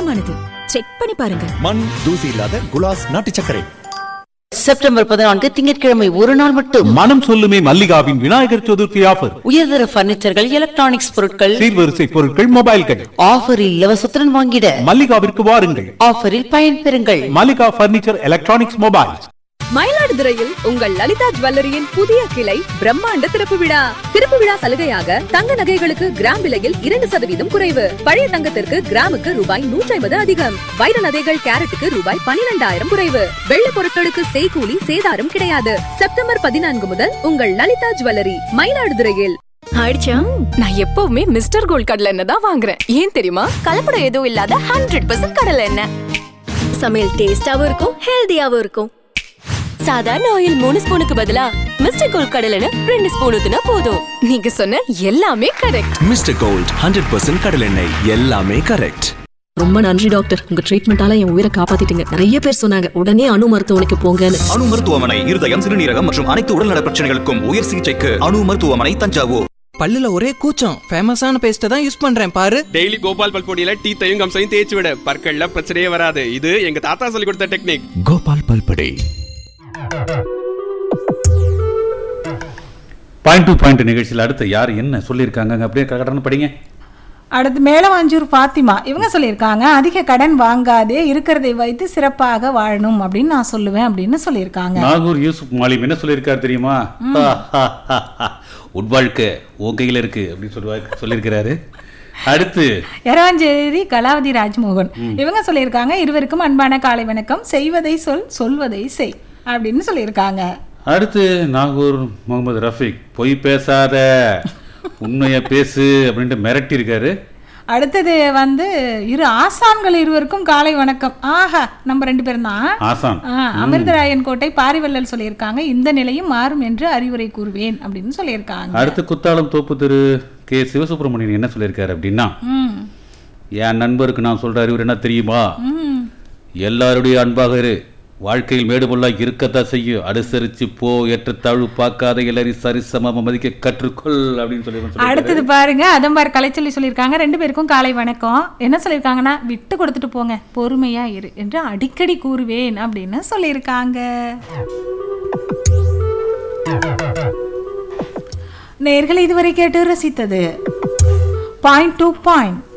சுத்தமானது. செக் பண்ணி பாருங்க. மண் தூசி இல்லாத குலாஸ் நாட்டு சர்க்கரை. செப்டம்பர் 14 திங்கட்கிழமை ஒரு நாள் மட்டும் மனம் சொல்லுமே மல்லிகாவின் விநாயகர் சதுர்த்தி ஆஃபர். உயர்தர பர்னிச்சர்கள், எலக்ட்ரானிக்ஸ் பொருட்கள், சீர்வரிசை பொருட்கள், மொபைல்கள் ஆஃபரில் இலவசத்துடன் வாங்கிட மல்லிகாவிற்கு வாருங்கள். ஆஃபரில் பயன் பெறுங்கள். Mallika furniture, electronics, mobiles. மயிலாடுதுறையில் உங்கள் லலிதா ஜுவல்லரியின் புதிய கிளை பிரம்மாண்ட திறப்பு விழா. திறப்பு விழா சலுகையாக தங்க நகைகளுக்கு கிராம் விலையில் 2% குறைவு. பழைய தங்கத்திற்கு கிராமுக்கு ரூபாய் 150 அதிகம். வைர நகைகள் கேரட்டுக்கு ரூபாய் 12,000 குறைவு. வெள்ளி பொருட்களுக்கு செய்கூலி சேதாரம் கிடையாது. செப்டம்பர் 14 முதல் உங்கள் லலிதா ஜுவல்லரி மயிலாடுதுறையில். ஆயிடுச்சா? நான் எப்பவுமே மிஸ்டர் கோல்ட் கடலை எண்ணெய் தான் வாங்குறேன். ஏன் தெரியுமா? கலப்படம் எதுவும் இல்லாத 100% கடலை எண்ணெய். சமையல் டேஸ்டாவும் இருக்கும், ஹெல்தியாவும் இருக்கும். சாதாரண ஆயில் 3 ஸ்பூனுக்கு பதிலா மிஸ்டர் கோல்ட் கடலை எண்ணெய் 2 ஸ்பூன் ஊத்துனா போதும். நீங்க சொன்ன எல்லாமே கரெக்ட். மிஸ்டர் கோல்ட் 100% கடலை எண்ணெய், எல்லாமே கரெக்ட். ரொம்ப நன்றி டாக்டர், உங்க ட்ரீட்மெண்டால என் உயிரை காப்பாத்திட்டீங்க. நிறைய பேர் சொன்னாங்க உடனே அணு மருத்துவமனைக்கு போங்கன்னு. அணு மருத்துவமனை இருதயம், சிறுநீரகம் மற்றும் அனைத்து உடல்நல பிரச்சனைகளுக்கும் உயர் சிகிச்சைக்கு அணு மருத்துவமனை, தஞ்சாவூர். பல்லுல ஒரே கூச்சம், ஃபேமஸான பேஸ்ட தான் யூஸ் பண்றேன் பாரு. டெய்லி கோபால் பல்பொடியில டீத்தையும் கம்சையும் தேய்ச்சி விட, பற்கள்ல பிரச்சனையே வராது. இது எங்க தாத்தா சொல்லி கொடுத்த technique. Gopal பல்பொடி. Point to point நிகழ்ச்சியில் அடுத்து யார் என்ன சொல்லியிருக்காங்க அப்படியே கடனை படிங்க. அடுத்து மேலவாஞ்சூர் பாத்திமா இவங்க சொல்லியிருக்காங்க, அதிக கடன் வாங்காதே, இருக்கிறதை வைத்து சிறப்பாக வாழணும் அப்படின்னு நான் சொல்லுவேன் அப்படின்னு சொல்லியிருக்காங்க. நாகூர் யூசுப் மாலிம் என்ன சொல்லியிருக்காரு தெரியுமா? உட்வாழ்க்கை உன் கையில் இருக்கு அப்படின்னு சொல்லியிருக்கிறாரு. அடுத்து எரவாஞ்சேரி கலாவதி ராஜ்மோகன் இவங்க சொல்லியிருக்காங்க, இருவருக்கும் அன்பான காலை வணக்கம், செய்வதை சொல், சொல்வதை செய் அப்படின்னு சொல்லியிருக்காங்க. அடுத்து நாகூர் முகமது ரஃபீக், பொய் பேசாத உண்மையை பேசு அப்படின்ட்டு மிரட்டி இருக்காரு. அடுத்தது இரு ஆசான்கள் இருவருக்கும் காலை வணக்கம். ஆஹா, நம்ம 2 பேரும் தான் ஆசான். அமிர்தராயன் கோட்டை பாரிவல்லல் சொல்லியிருக்காங்க, இந்த நிலையும் மாறும் என்று அறிவுரை கூறுவேன் அப்படின்னு சொல்லியிருக்காங்க. அடுத்து குத்தாலம் தோப்பு திரு கே சிவசுப்ரமணியன் என்ன சொல்லியிருக்காரு அப்படின்னா, என் நண்பருக்கு நான் சொல்ற அறிவுரை என்ன தெரியுமா? எல்லாருடைய அன்பாக இரு, வாழ்க்கையில் மேடுபொல்லா இருக்கத்தான் செய்யும், அனுசரிச்சு போ, ஏற்றத்தாழ்வு பார்க்காத, எல்லாரையும் சரிசமமா மதிக்க கற்றுக்கொள் அப்படின்னு சொல்லி. அடுத்தது பாருங்க, அதம்பார் கலைச்சொல்லி சொல்லியிருக்காங்க, 2 பேருக்கும் காலை வணக்கம். என்ன சொல்லியிருக்காங்கன்னா, விட்டு கொடுத்துட்டு போங்க, பொறுமையா இரு என்று அடிக்கடி கூறுவேன் அப்படின்னு சொல்லியிருக்காங்க. நேயர்கள் இதுவரை கேட்டு ரசித்தது பாயிண்ட் டு பாயிண்ட்.